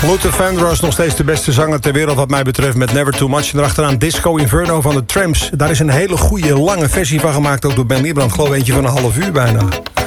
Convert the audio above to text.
Luther Vandross nog steeds de beste zanger ter wereld wat mij betreft met Never Too Much. En erachteraan Disco Inferno van de Tramps. Daar is een hele goede lange versie van gemaakt, ook door Ben Liebrand. Geloof eentje van een half uur bijna.